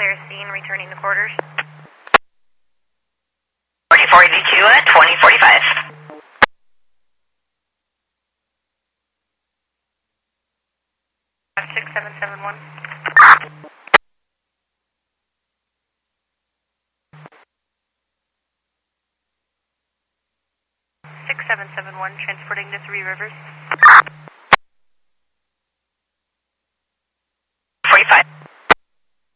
clear scene, returning to quarters. 4482 at 2045. 6771. 6771, transporting to Three Rivers.